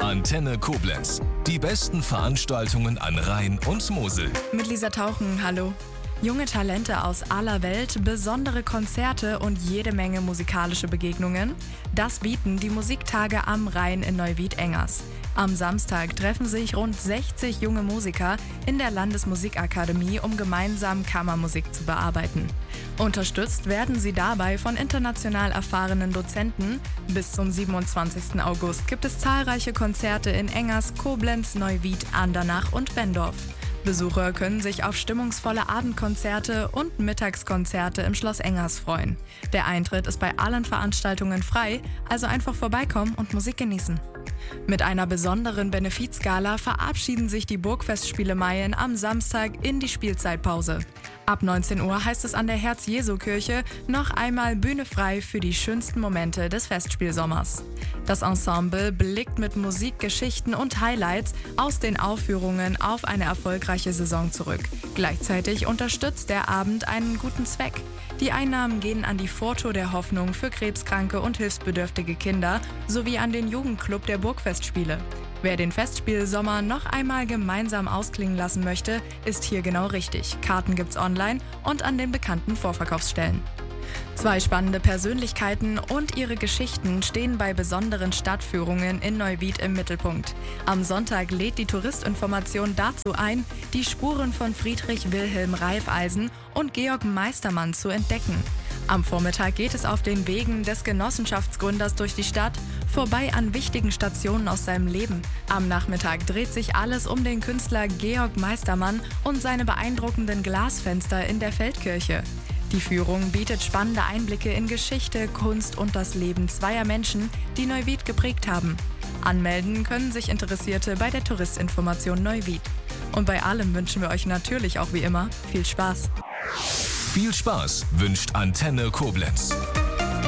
Antenne Koblenz. Die besten Veranstaltungen an Rhein und Mosel. Mit Lisa Tauchen, hallo. Junge Talente aus aller Welt, besondere Konzerte und jede Menge musikalische Begegnungen. Das bieten die Musiktage am Rhein in Neuwied-Engers. Am Samstag treffen sich rund 60 junge Musiker in der Landesmusikakademie, um gemeinsam Kammermusik zu bearbeiten. Unterstützt werden sie dabei von international erfahrenen Dozenten. Bis zum 27. August gibt es zahlreiche Konzerte in Engers, Koblenz, Neuwied, Andernach und Benndorf. Besucher können sich auf stimmungsvolle Abendkonzerte und Mittagskonzerte im Schloss Engers freuen. Der Eintritt ist bei allen Veranstaltungen frei, also einfach vorbeikommen und Musik genießen. Mit einer besonderen Benefizgala verabschieden sich die Burgfestspiele Mayen am Samstag in die Spielzeitpause. Ab 19 Uhr heißt es an der Herz-Jesu-Kirche noch einmal Bühne frei für die schönsten Momente des Festspielsommers. Das Ensemble blickt mit Musik, Geschichten und Highlights aus den Aufführungen auf eine erfolgreiche Saison zurück. Gleichzeitig unterstützt der Abend einen guten Zweck. Die Einnahmen gehen an die Forto der Hoffnung für krebskranke und hilfsbedürftige Kinder sowie an den Jugendclub der Burgfestspiele. Wer den Festspielsommer noch einmal gemeinsam ausklingen lassen möchte, ist hier genau richtig. Karten gibt's online und an den bekannten Vorverkaufsstellen. Zwei spannende Persönlichkeiten und ihre Geschichten stehen bei besonderen Stadtführungen in Neuwied im Mittelpunkt. Am Sonntag lädt die Touristinformation dazu ein, die Spuren von Friedrich Wilhelm Raiffeisen und Georg Meistermann zu entdecken. Am Vormittag geht es auf den Wegen des Genossenschaftsgründers durch die Stadt, vorbei an wichtigen Stationen aus seinem Leben. Am Nachmittag dreht sich alles um den Künstler Georg Meistermann und seine beeindruckenden Glasfenster in der Feldkirche. Die Führung bietet spannende Einblicke in Geschichte, Kunst und das Leben zweier Menschen, die Neuwied geprägt haben. Anmelden können sich Interessierte bei der Touristinformation Neuwied. Und bei allem wünschen wir euch natürlich auch wie immer viel Spaß. Viel Spaß wünscht Antenne Koblenz.